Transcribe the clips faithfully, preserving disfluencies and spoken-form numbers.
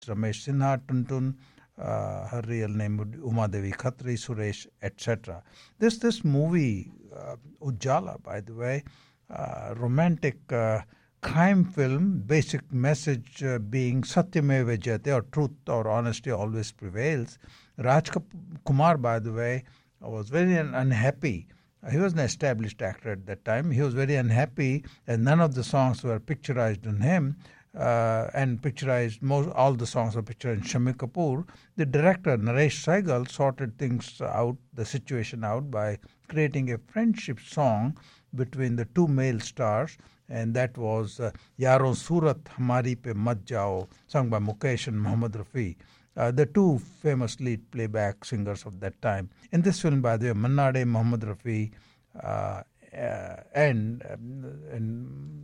Ramesh Sinha, Tuntun, uh, her real name would be Uma Devi Khatri, Suresh, et cetera. This this movie, uh, Ujjala, by the way, uh, romantic uh, crime film, basic message uh, being Satyameva Jayate, or truth or honesty always prevails. Raj Kumar, by the way, was very un- unhappy. He was an established actor at that time. He was very unhappy, and none of the songs were picturized on him. Uh, and picturized most all the songs are pictured in Shami Kapoor. The director Naresh Saigal sorted things out, the situation out, by creating a friendship song between the two male stars, and that was uh, Yaro Surat Hamari Pe Mat Jao, sung by Mukesh and Muhammad Rafi, uh, the two famous lead playback singers of that time. In this film, by the way, Manna Dey, Muhammad Rafi, uh, uh, and, um, and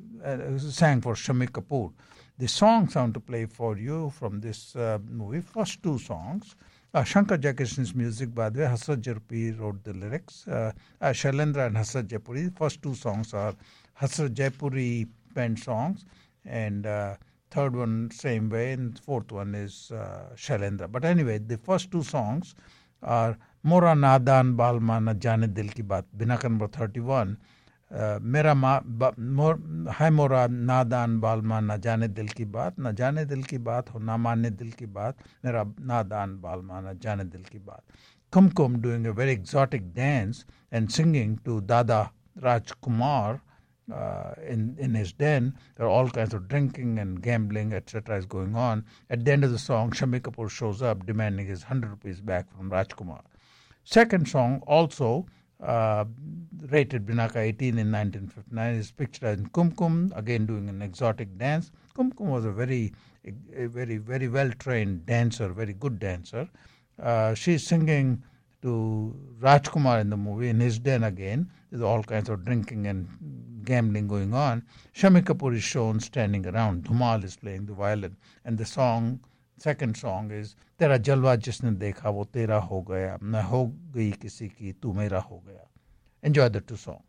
Uh, sang for Shami Kapoor. The songs I want to play for you from this uh, movie, first two songs. Uh, Shankar Jayakishan's music, by the way, Hasrat Jaipuri wrote the lyrics. Uh, uh, Shailendra and Hasrat Jaipuri. The first two songs are Hasrat Jaipuri penned songs, and uh, third one same way, and fourth one is uh, Shailendra. But anyway, the first two songs are Mora Nadan Balma Na Jane Dil Ki Baat, Binakan number thirty-one. Uh, मेरा माँ है मोरा नादान बालमा न जाने दिल की बात न जाने दिल की बात हो ना माने दिल की बात मेरा नादान बालमा न जाने दिल की बात. Kumkum doing a very exotic dance and singing to Dada Rajkumar uh, in, in his den. There are all kinds of drinking and gambling, et cetera is going on. At the end of the song, Shami Kapoor shows up demanding his one hundred rupees back from Rajkumar. Second song, also Uh, rated Binaka eighteen in nineteen fifty-nine, is pictured as Kumkum, again doing an exotic dance. Kumkum was a very, a very, very well-trained dancer, very good dancer. Uh, she's singing to Rajkumar in the movie, in his den again. There's all kinds of drinking and gambling going on. Shami Kapoor is shown standing around. Dhumal is playing the violin. And the song, second song is तेरा जलवा जिसने देखा वो तेरा हो गया मैं हो गई किसी की तू मेरा हो गया. Enjoy the two songs.